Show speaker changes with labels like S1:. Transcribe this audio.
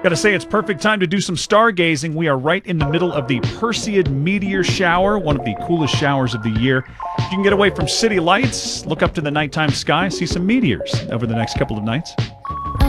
S1: Gotta say, it's perfect time to do some stargazing. We are right in the middle of the Perseid meteor shower, one of the coolest showers of the year. You can get away from city lights, look up to the nighttime sky, see some meteors over the next couple of nights.